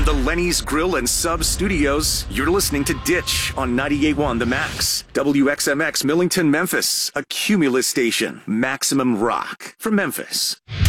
the Lenny's Grill and Sub Studios, you're listening to Ditch on 98.1 The Max. WXMX Millington, Memphis, a Cumulus station. Maximum rock from Memphis.